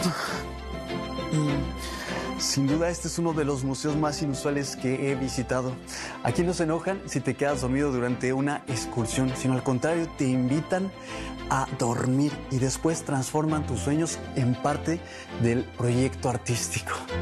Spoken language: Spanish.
Sin duda, este es uno de los museos más inusuales que he visitado. Aquí no se enojan si te quedas dormido durante una excursión, sino al contrario, te invitan a dormir y después transforman tus sueños en parte del proyecto artístico.